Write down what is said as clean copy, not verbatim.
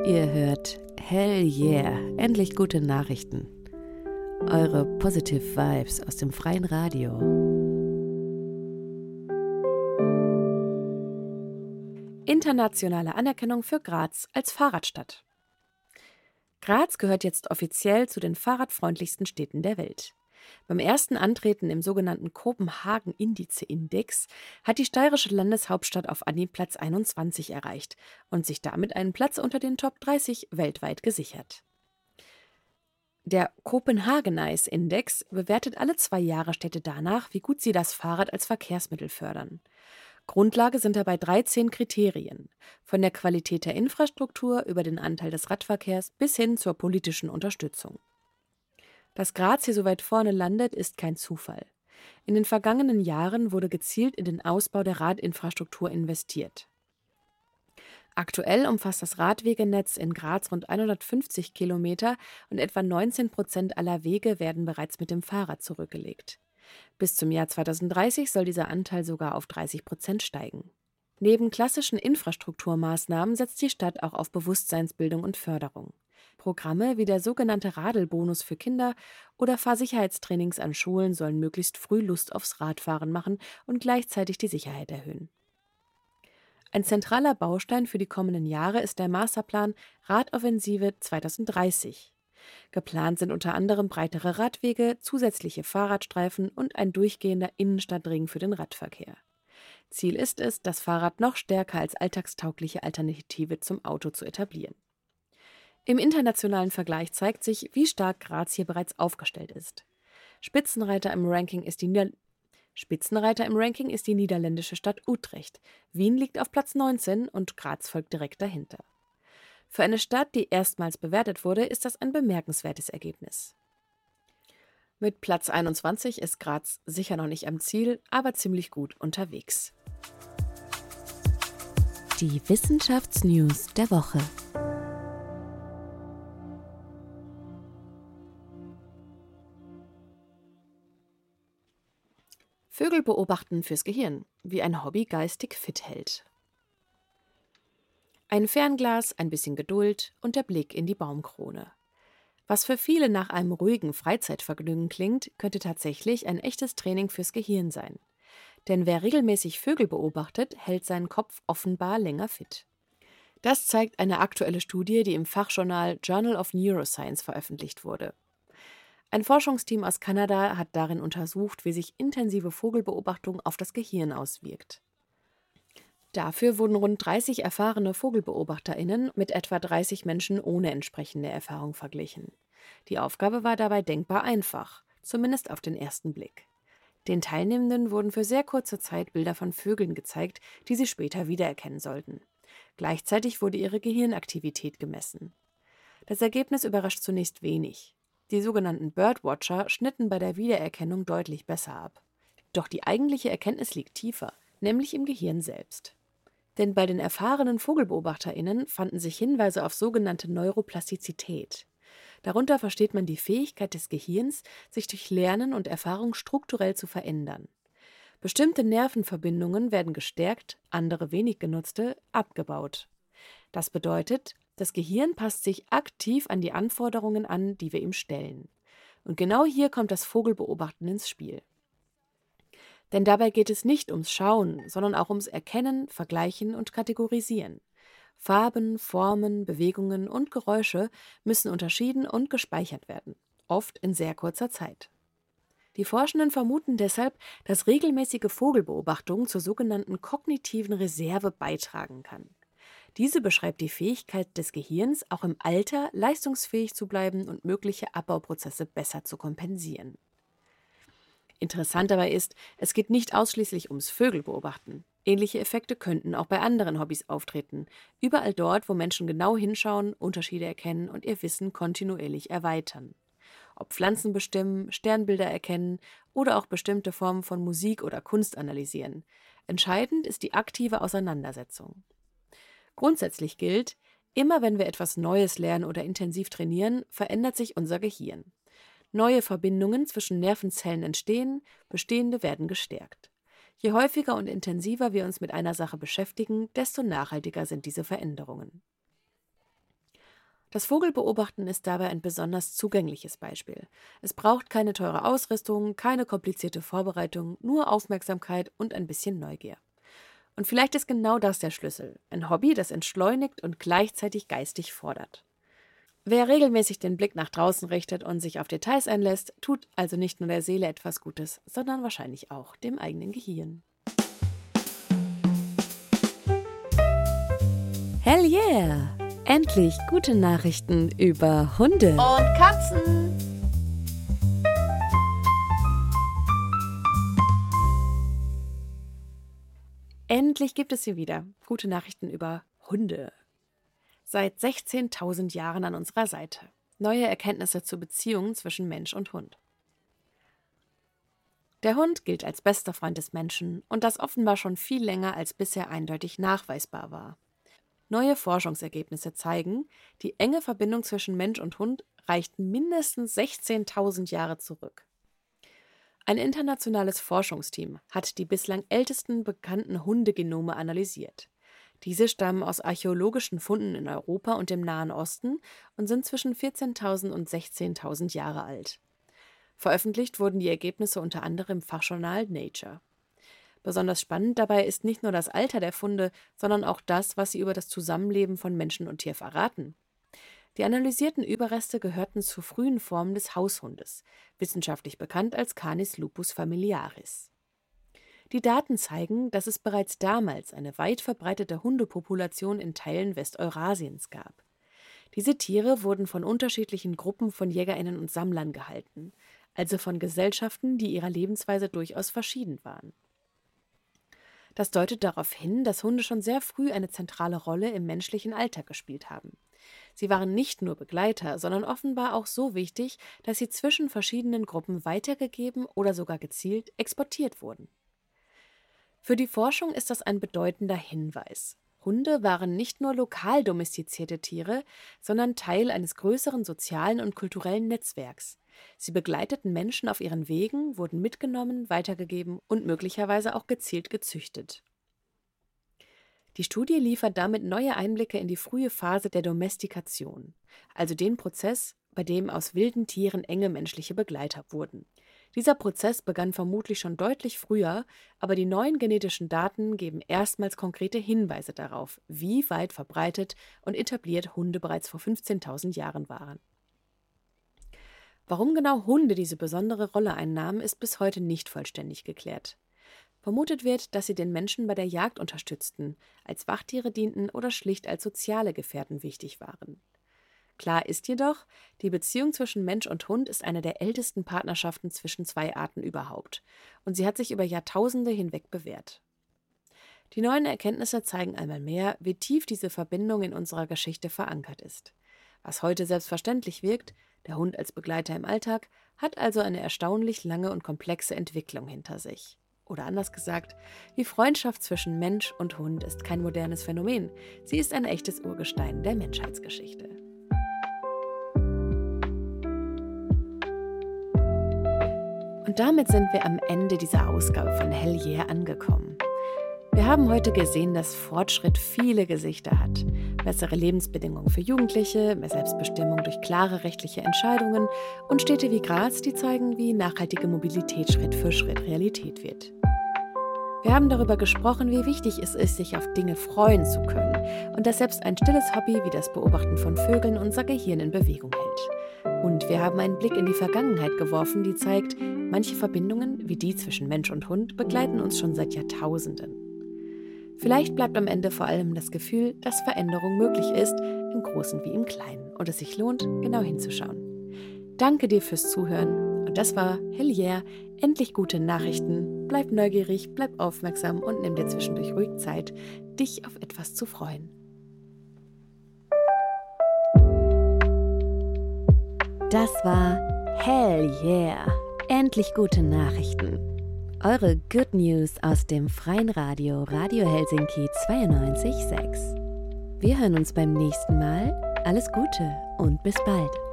Ihr hört Hell Yeah, endlich gute Nachrichten. Eure Positive Vibes aus dem freien Radio. Internationale Anerkennung für Graz als Fahrradstadt. Graz gehört jetzt offiziell zu den fahrradfreundlichsten Städten der Welt. Beim ersten Antreten im sogenannten Kopenhagen-Indice-Index hat die steirische Landeshauptstadt auf Anhieb Platz 21 erreicht und sich damit einen Platz unter den Top 30 weltweit gesichert. Der Copenhagenize-Index bewertet alle 2 Jahre Städte danach, wie gut sie das Fahrrad als Verkehrsmittel fördern. Grundlage sind dabei 13 Kriterien, von der Qualität der Infrastruktur über den Anteil des Radverkehrs bis hin zur politischen Unterstützung. Dass Graz hier so weit vorne landet, ist kein Zufall. In den vergangenen Jahren wurde gezielt in den Ausbau der Radinfrastruktur investiert. Aktuell umfasst das Radwegenetz in Graz rund 150 Kilometer und etwa 19% aller Wege werden bereits mit dem Fahrrad zurückgelegt. Bis zum Jahr 2030 soll dieser Anteil sogar auf 30% steigen. Neben klassischen Infrastrukturmaßnahmen setzt die Stadt auch auf Bewusstseinsbildung und Förderung. Programme wie der sogenannte Radelbonus für Kinder oder Fahrsicherheitstrainings an Schulen sollen möglichst früh Lust aufs Radfahren machen und gleichzeitig die Sicherheit erhöhen. Ein zentraler Baustein für die kommenden Jahre ist der Masterplan Radoffensive 2030. Geplant sind unter anderem breitere Radwege, zusätzliche Fahrradstreifen und ein durchgehender Innenstadtring für den Radverkehr. Ziel ist es, das Fahrrad noch stärker als alltagstaugliche Alternative zum Auto zu etablieren. Im internationalen Vergleich zeigt sich, wie stark Graz hier bereits aufgestellt ist. Spitzenreiter im Ranking ist die niederländische Stadt Utrecht. Wien liegt auf Platz 19 und Graz folgt direkt dahinter. Für eine Stadt, die erstmals bewertet wurde, ist das ein bemerkenswertes Ergebnis. Mit Platz 21 ist Graz sicher noch nicht am Ziel, aber ziemlich gut unterwegs. Die Wissenschaftsnews der Woche. Vögel beobachten fürs Gehirn, wie ein Hobby geistig fit hält. Ein Fernglas, ein bisschen Geduld und der Blick in die Baumkrone. Was für viele nach einem ruhigen Freizeitvergnügen klingt, könnte tatsächlich ein echtes Training fürs Gehirn sein. Denn wer regelmäßig Vögel beobachtet, hält seinen Kopf offenbar länger fit. Das zeigt eine aktuelle Studie, die im Fachjournal Journal of Neuroscience veröffentlicht wurde. Ein Forschungsteam aus Kanada hat darin untersucht, wie sich intensive Vogelbeobachtung auf das Gehirn auswirkt. Dafür wurden rund 30 erfahrene VogelbeobachterInnen mit etwa 30 Menschen ohne entsprechende Erfahrung verglichen. Die Aufgabe war dabei denkbar einfach, zumindest auf den ersten Blick. Den Teilnehmenden wurden für sehr kurze Zeit Bilder von Vögeln gezeigt, die sie später wiedererkennen sollten. Gleichzeitig wurde ihre Gehirnaktivität gemessen. Das Ergebnis überrascht zunächst wenig. Die sogenannten Birdwatcher schnitten bei der Wiedererkennung deutlich besser ab. Doch die eigentliche Erkenntnis liegt tiefer, nämlich im Gehirn selbst. Denn bei den erfahrenen VogelbeobachterInnen fanden sich Hinweise auf sogenannte Neuroplastizität. Darunter versteht man die Fähigkeit des Gehirns, sich durch Lernen und Erfahrung strukturell zu verändern. Bestimmte Nervenverbindungen werden gestärkt, andere wenig genutzte abgebaut. Das bedeutet, das Gehirn passt sich aktiv an die Anforderungen an, die wir ihm stellen. Und genau hier kommt das Vogelbeobachten ins Spiel. Denn dabei geht es nicht ums Schauen, sondern auch ums Erkennen, Vergleichen und Kategorisieren. Farben, Formen, Bewegungen und Geräusche müssen unterschieden und gespeichert werden, oft in sehr kurzer Zeit. Die Forschenden vermuten deshalb, dass regelmäßige Vogelbeobachtung zur sogenannten kognitiven Reserve beitragen kann. Diese beschreibt die Fähigkeit des Gehirns, auch im Alter leistungsfähig zu bleiben und mögliche Abbauprozesse besser zu kompensieren. Interessant dabei ist, es geht nicht ausschließlich ums Vögelbeobachten. Ähnliche Effekte könnten auch bei anderen Hobbys auftreten. Überall dort, wo Menschen genau hinschauen, Unterschiede erkennen und ihr Wissen kontinuierlich erweitern. Ob Pflanzen bestimmen, Sternbilder erkennen oder auch bestimmte Formen von Musik oder Kunst analysieren. Entscheidend ist die aktive Auseinandersetzung. Grundsätzlich gilt, immer wenn wir etwas Neues lernen oder intensiv trainieren, verändert sich unser Gehirn. Neue Verbindungen zwischen Nervenzellen entstehen, bestehende werden gestärkt. Je häufiger und intensiver wir uns mit einer Sache beschäftigen, desto nachhaltiger sind diese Veränderungen. Das Vogelbeobachten ist dabei ein besonders zugängliches Beispiel. Es braucht keine teure Ausrüstung, keine komplizierte Vorbereitung, nur Aufmerksamkeit und ein bisschen Neugier. Und vielleicht ist genau das der Schlüssel. Ein Hobby, das entschleunigt und gleichzeitig geistig fordert. Wer regelmäßig den Blick nach draußen richtet und sich auf Details einlässt, tut also nicht nur der Seele etwas Gutes, sondern wahrscheinlich auch dem eigenen Gehirn. Hell yeah! Endlich gute Nachrichten über Hunde und Katzen. Endlich gibt es sie wieder. Gute Nachrichten über Hunde. Seit 16.000 Jahren an unserer Seite. Neue Erkenntnisse zur Beziehung zwischen Mensch und Hund. Der Hund gilt als bester Freund des Menschen und das offenbar schon viel länger als bisher eindeutig nachweisbar war. Neue Forschungsergebnisse zeigen, die enge Verbindung zwischen Mensch und Hund reicht mindestens 16.000 Jahre zurück. Ein internationales Forschungsteam hat die bislang ältesten bekannten Hundegenome analysiert. Diese stammen aus archäologischen Funden in Europa und dem Nahen Osten und sind zwischen 14.000 und 16.000 Jahre alt. Veröffentlicht wurden die Ergebnisse unter anderem im Fachjournal Nature. Besonders spannend dabei ist nicht nur das Alter der Funde, sondern auch das, was sie über das Zusammenleben von Menschen und Tier verraten. Die analysierten Überreste gehörten zu frühen Formen des Haushundes, wissenschaftlich bekannt als Canis lupus familiaris. Die Daten zeigen, dass es bereits damals eine weit verbreitete Hundepopulation in Teilen Westeurasiens gab. Diese Tiere wurden von unterschiedlichen Gruppen von JägerInnen und Sammlern gehalten, also von Gesellschaften, die ihrer Lebensweise durchaus verschieden waren. Das deutet darauf hin, dass Hunde schon sehr früh eine zentrale Rolle im menschlichen Alltag gespielt haben. Sie waren nicht nur Begleiter, sondern offenbar auch so wichtig, dass sie zwischen verschiedenen Gruppen weitergegeben oder sogar gezielt exportiert wurden. Für die Forschung ist das ein bedeutender Hinweis. Hunde waren nicht nur lokal domestizierte Tiere, sondern Teil eines größeren sozialen und kulturellen Netzwerks. Sie begleiteten Menschen auf ihren Wegen, wurden mitgenommen, weitergegeben und möglicherweise auch gezielt gezüchtet. Die Studie liefert damit neue Einblicke in die frühe Phase der Domestikation, also den Prozess, bei dem aus wilden Tieren enge menschliche Begleiter wurden. Dieser Prozess begann vermutlich schon deutlich früher, aber die neuen genetischen Daten geben erstmals konkrete Hinweise darauf, wie weit verbreitet und etabliert Hunde bereits vor 15.000 Jahren waren. Warum genau Hunde diese besondere Rolle einnahmen, ist bis heute nicht vollständig geklärt. Vermutet wird, dass sie den Menschen bei der Jagd unterstützten, als Wachtiere dienten oder schlicht als soziale Gefährten wichtig waren. Klar ist jedoch, die Beziehung zwischen Mensch und Hund ist eine der ältesten Partnerschaften zwischen zwei Arten überhaupt und sie hat sich über Jahrtausende hinweg bewährt. Die neuen Erkenntnisse zeigen einmal mehr, wie tief diese Verbindung in unserer Geschichte verankert ist. Was heute selbstverständlich wirkt, der Hund als Begleiter im Alltag, hat also eine erstaunlich lange und komplexe Entwicklung hinter sich. Oder anders gesagt, die Freundschaft zwischen Mensch und Hund ist kein modernes Phänomen, sie ist ein echtes Urgestein der Menschheitsgeschichte. Und damit sind wir am Ende dieser Ausgabe von Hell Yeah angekommen. Wir haben heute gesehen, dass Fortschritt viele Gesichter hat. Bessere Lebensbedingungen für Jugendliche, mehr Selbstbestimmung durch klare rechtliche Entscheidungen und Städte wie Graz, die zeigen, wie nachhaltige Mobilität Schritt für Schritt Realität wird. Wir haben darüber gesprochen, wie wichtig es ist, sich auf Dinge freuen zu können und dass selbst ein stilles Hobby wie das Beobachten von Vögeln unser Gehirn in Bewegung hält. Und wir haben einen Blick in die Vergangenheit geworfen, die zeigt, manche Verbindungen, wie die zwischen Mensch und Hund, begleiten uns schon seit Jahrtausenden. Vielleicht bleibt am Ende vor allem das Gefühl, dass Veränderung möglich ist, im Großen wie im Kleinen, und es sich lohnt, genau hinzuschauen. Danke dir fürs Zuhören und das war Hell Yeah, endlich gute Nachrichten. Bleib neugierig, bleib aufmerksam und nimm dir zwischendurch ruhig Zeit, dich auf etwas zu freuen. Das war Hell Yeah, endlich gute Nachrichten. Eure Good News aus dem freien Radio Radio Helsinki 92.6. Wir hören uns beim nächsten Mal. Alles Gute und bis bald.